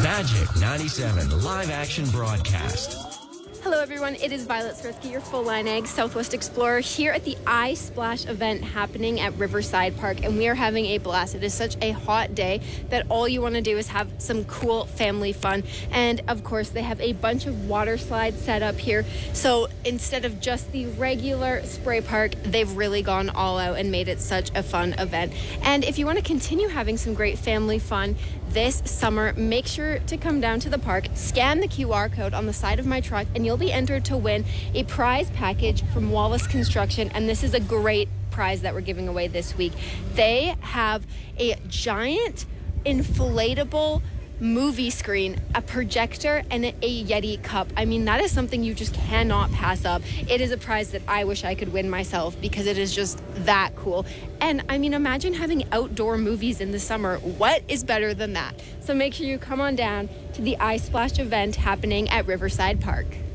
Magic 97 live action broadcast. Hello everyone, it is Violet Swirsky, your Full Line Egg Southwest Explorer here at the iSplash event happening at Riverside Park, and we are having a blast. It is such a hot day that all you want to do is have some cool family fun, and of course they have a bunch of water slides set up here, so instead of just the regular spray park, they've really gone all out and made it such a fun event. And if you want to continue having some great family fun this summer, make sure to come down to the park, scan the QR code on the side of my truck, and you'll be entered to win a prize package from Wallace Construction. And this is a great prize that we're giving away this week. They have a giant inflatable movie screen, a projector, and a Yeti cup. I mean, that is something you just cannot pass up. It is a prize that I wish I could win myself because it is just that cool. And I mean, imagine having outdoor movies in the summer. What is better than that? So make sure you come on down to the iSplash event happening at Riverside Park.